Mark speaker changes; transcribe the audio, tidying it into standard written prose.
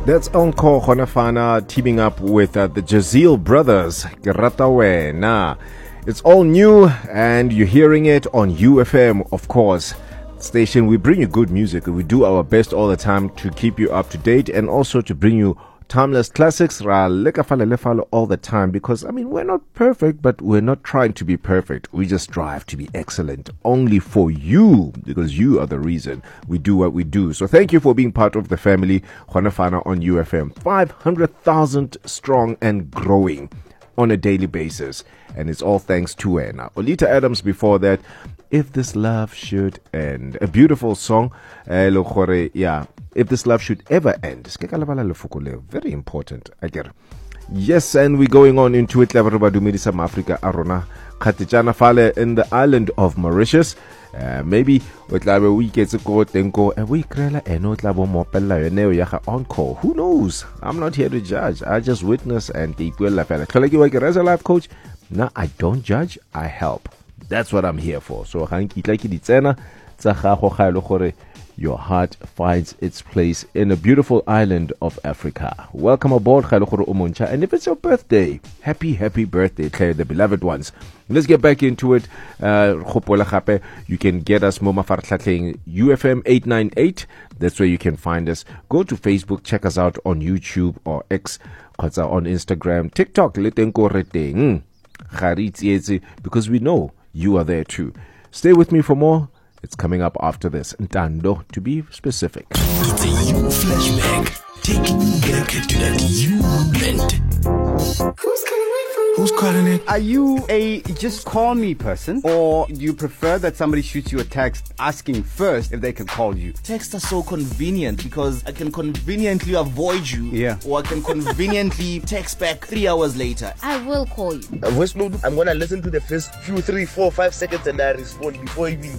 Speaker 1: That's Encore Honafana teaming up with the Jazeel brothers. Ke rata wena. It's all new and you're hearing it on UFM, of course. Station, we bring you good music. We do our best all the time to keep you up to date and also to bring you timeless classics all the time, because we're not perfect, but we're not trying to be perfect. We just strive to be excellent only for you, because you are the reason we do what we do. So thank you for being part of the family. Honafana on UFM, 500,000 strong and growing on a daily basis, and it's all thanks to Ena Olita Adams. Before that, If This Love Should End, a beautiful song. If This Love Should Ever End, very important. Yes, and we're going on into it. Some Africa Arona Khatijana Fale in the island of Mauritius. Maybe we get to go and we encore. Who knows? I'm not here to judge. I just witness and take well as a life coach. Now I don't judge, I help. That's what I'm here for. So your heart finds its place in a beautiful island of Africa. Welcome aboard, and if it's your birthday, happy birthday, Claire, the beloved ones. Let's get back into it. You can get us UFM 898. That's where you can find us. Go to Facebook, check us out on YouTube or X, on Instagram, TikTok, because we know you are there too. Stay with me for more. It's coming up after this. Ntando, to be specific.
Speaker 2: It's a you flashback. Taking you back to that you moment. Who's calling it?
Speaker 3: Are you a just call me person, or do you prefer that somebody shoots you a text asking first if they can call you?
Speaker 4: Texts are so convenient because I can conveniently avoid you, or I can conveniently text back 3 hours later.
Speaker 5: I will call you.
Speaker 6: Voice note, I'm gonna listen to the first few 3, 4, 5 seconds and I respond before even